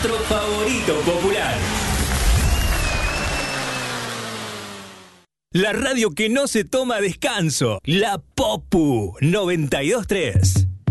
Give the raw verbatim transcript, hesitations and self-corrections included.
nuestro favorito popular. La radio que no se toma descanso. La Popu noventa y dos tres.